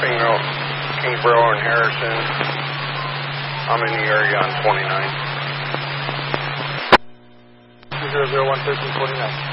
Kingsborough and Harrison. I'm in the area on 29. 200 11329.